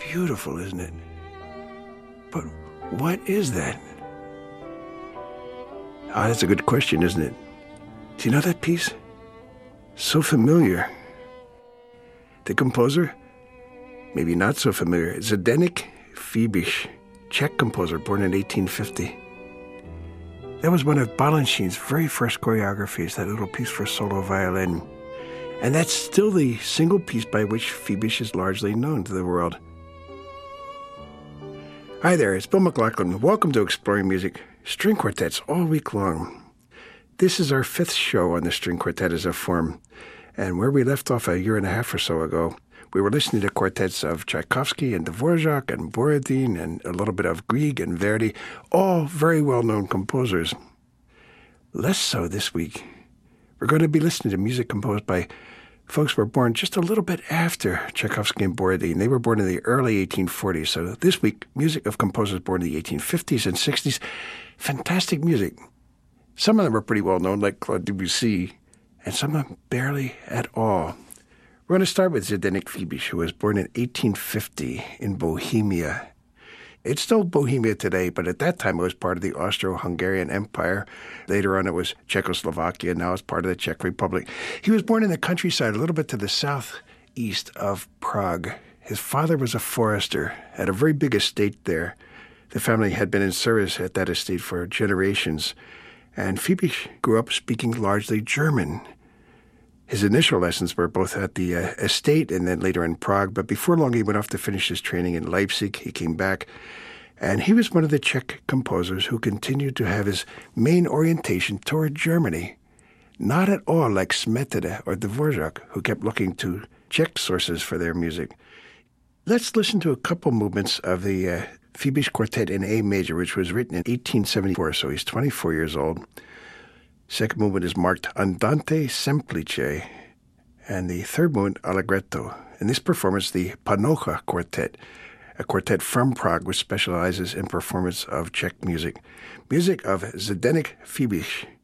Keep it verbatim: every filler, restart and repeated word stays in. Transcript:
beautiful, isn't it? But what is that? Ah, that's a good question, isn't it? Do you know that piece? So familiar. The composer? Maybe not so familiar. Zdeněk Fibiš, Czech composer, born in eighteen fifty. That was one of Balanchín's very first choreographies, that little piece for solo violin. And that's still the single piece by which Fibiš is largely known to the world. Hi there, it's Bill McLaughlin. Welcome to Exploring Music, string quartets all week long. This is our fifth show on the string quartet as a form. And where we left off a year and a half or so ago, we were listening to quartets of Tchaikovsky and Dvorak and Borodin and a little bit of Grieg and Verdi, all very well-known composers. Less so this week. We're going to be listening to music composed by folks who were born just a little bit after Tchaikovsky and Borodin. They were born in the early eighteen forties. So this week, music of composers born in the eighteen fifties and sixties. Fantastic music. Some of them are pretty well known, like Claude Debussy, and some of them barely at all. We're going to start with Zdeněk Fibiš, who was born in eighteen fifty in Bohemia. It's still Bohemia today, but at that time it was part of the Austro-Hungarian Empire. Later on it was Czechoslovakia, now it's part of the Czech Republic. He was born in the countryside, a little bit to the southeast of Prague. His father was a forester, had a very big estate there. The family had been in service at that estate for generations. And Fibiš grew up speaking largely German. His initial lessons were both at the uh, estate and then later in Prague, but before long he went off to finish his training in Leipzig. He came back, and he was one of the Czech composers who continued to have his main orientation toward Germany. Not at all like Smetana or Dvorak, who kept looking to Czech sources for their music. Let's listen to a couple movements of the uh, Fibiš Quartet in A major, which was written in eighteen seventy-four, so he's twenty-four years old. Second movement is marked Andante Semplice, and the third movement, Allegretto. In this performance, the Panocha Quartet, a quartet from Prague which specializes in performance of Czech music. Music of Zdeněk Fibiš.